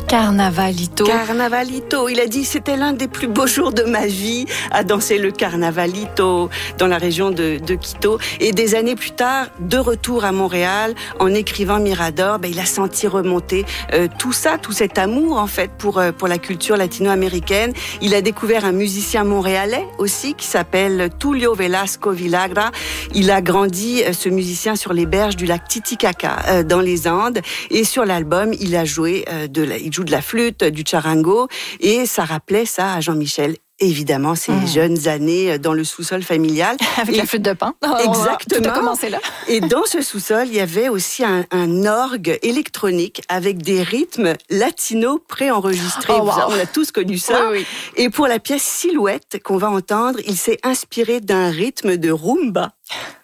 Carnavalito. Carnavalito. Il a dit c'était l'un des plus beaux jours de ma vie à danser le Carnavalito dans la région de Quito. Et des années plus tard, de retour à Montréal, en écrivant Mirador, il a senti remonter tout ça, tout cet amour en fait pour la culture latino-américaine. Il a découvert un musicien montréalais aussi qui s'appelle Tulio Velasco Villagra. Il a grandi, ce musicien, sur les berges du lac Titicaca dans les Andes. Et sur l'album, il joue de la flûte, du charango, et ça rappelait ça à Jean-Michel. Évidemment, ces jeunes années dans le sous-sol familial. Avec la flûte de Pan. Exactement. Tout a commencé là. Et dans ce sous-sol, il y avait aussi un orgue électronique avec des rythmes latinos préenregistrés. Oh, wow. On a tous connu ça. Oui. Et pour la pièce Silhouette qu'on va entendre, il s'est inspiré d'un rythme de rumba.